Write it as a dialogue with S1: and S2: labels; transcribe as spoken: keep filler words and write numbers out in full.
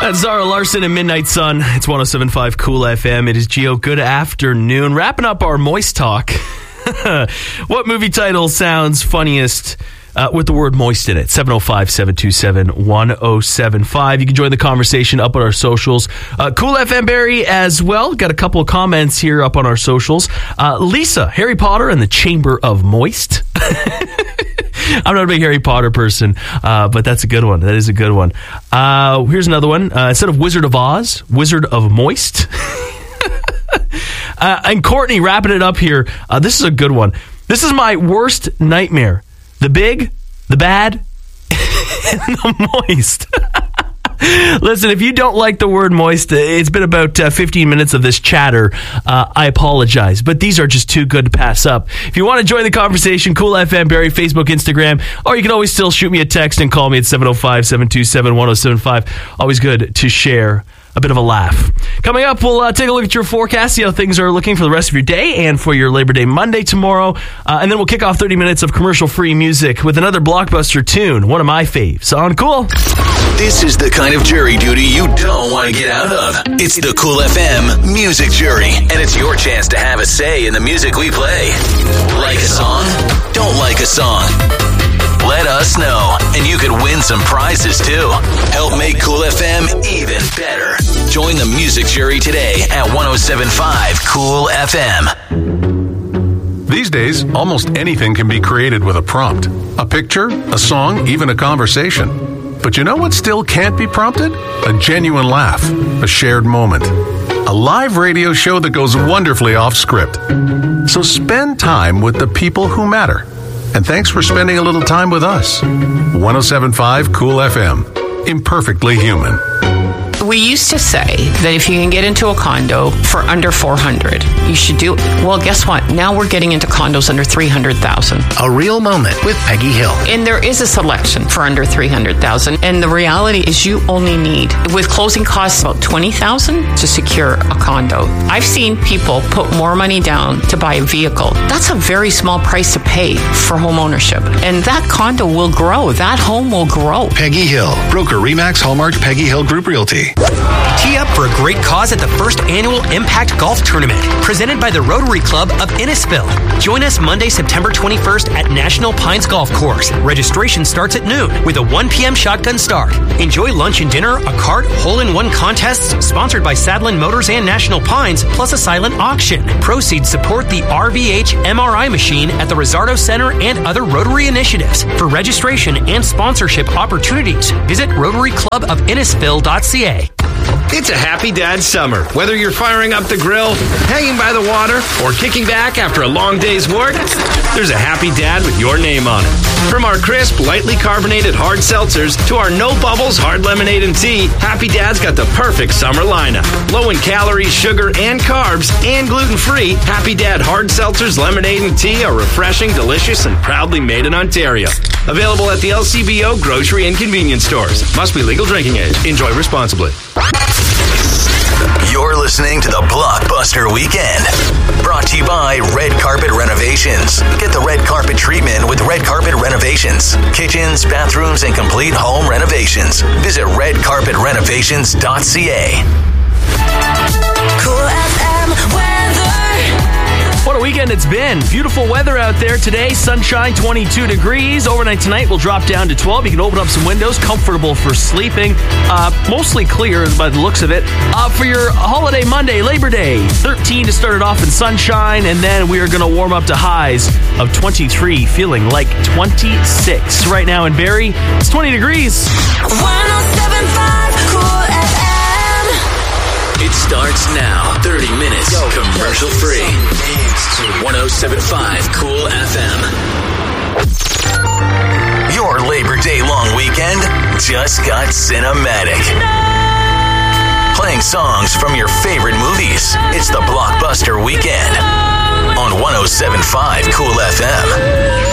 S1: That's Zara Larson and Midnight Sun. It's one oh seven point five Cool F M. It is Gio. Good afternoon. Wrapping up our Moist Talk. What movie title sounds funniest uh, with the word moist in it? seven oh five, seven two seven, one oh seven five. You can join the conversation up on our socials. Uh, Cool F M Barry as well. Got a couple of comments here up on our socials. Uh, Lisa, Harry Potter and the Chamber of Moist. I'm not a big Harry Potter person, uh, but that's a good one. That is a good one. Uh, here's another one. Uh, instead of Wizard of Oz, Wizard of Moist. uh, and Courtney, wrapping it up here. Uh, this is a good one. This is my worst nightmare. The big, the bad, and the moist. Listen, if you don't like the word moist, it's been about uh, fifteen minutes of this chatter. Uh, I apologize, but these are just too good to pass up. If you want to join the conversation, Cool F M, Barry, Facebook, Instagram, or you can always still shoot me a text and call me at seven oh five, seven two seven, one oh seven five. Always good to share a bit of a laugh. Coming up, we'll uh, take a look at your forecast, see how things are looking for the rest of your day and for your Labor Day Monday tomorrow. Uh, and then we'll kick off thirty minutes of commercial-free music with another blockbuster tune, one of my faves. On Cool.
S2: This is the kind of jury duty you don't want to get out of. It's the Cool F M Music Jury, and it's your chance to have a say in the music we play. Like a song? Don't like a song? Let us know, and you could win some prizes too. Help make Cool F M even better. Join the music jury today at ten seventy-five Cool F M.
S3: These days, almost anything can be created with a prompt. A picture, a song, even a conversation. But you know what still can't be prompted? A genuine laugh, a shared moment. A live radio show that goes wonderfully off script. So spend time with the people who matter. And thanks for spending a little time with us. ten seventy-five Cool F M. Imperfectly human.
S4: We used to say that if you can get into a condo for under four hundred, you should do it. Well, guess what? Now we're getting into condos under three hundred thousand.
S5: A real moment with Peggy Hill.
S4: And there is a selection for under three hundred thousand. And the reality is you only need, with closing costs about twenty thousand to secure a condo. I've seen people put more money down to buy a vehicle. That's a very small price to pay for home ownership. And that condo will grow. That home will grow.
S5: Peggy Hill, broker Remax Hallmark Peggy Hill Group Realty.
S6: Tee up for a great cause at the first annual Impact Golf Tournament, presented by the Rotary Club of Innisfil. Join us Monday, September twenty-first at National Pines Golf Course. Registration starts at noon with a one p.m. shotgun start. Enjoy lunch and dinner, a cart, hole-in-one contests sponsored by Sadland Motors and National Pines, plus a silent auction. Proceeds support the R V H M R I machine at the Rizzardo Center and other Rotary initiatives. For registration and sponsorship opportunities, visit rotary club of innisfil dot c a.
S7: It's a happy dad summer. Whether you're firing up the grill, hanging by the water, or kicking back after a long day's work, there's a happy dad with your name on it. From our crisp, lightly carbonated hard seltzers to our no bubbles hard lemonade and tea, Happy Dad's got the perfect summer lineup. Low in calories, sugar, and carbs, and gluten-free, Happy Dad hard seltzers, lemonade, and tea are refreshing, delicious, and proudly made in Ontario. Available at the L C B O grocery and convenience stores. Must be legal drinking age. Enjoy responsibly.
S2: You're listening to the Blockbuster Weekend. Brought to you by Red Carpet Renovations. Get the red carpet treatment with Red Carpet Renovations. Kitchens, bathrooms, and complete home renovations. Visit red carpet renovations dot c a.
S8: Cool F M weather.
S1: What a weekend it's been. Beautiful weather out there today. Sunshine, twenty-two degrees. Overnight tonight will drop down to twelve. You can open up some windows. Comfortable for sleeping. Uh, mostly clear by the looks of it. Uh, for your holiday Monday, Labor Day, thirteen to start it off in sunshine. And then we are going to warm up to highs of twenty-three, feeling like twenty-six. Right now in Barrie, it's twenty degrees.
S8: one oh seven point five Cool F M.
S2: It starts now. thirty minutes commercial free. ten seventy-five Cool F M. Your Labor Day long weekend just got cinematic. Playing songs from your favorite movies. It's the Blockbuster Weekend on ten seventy-five Cool F M.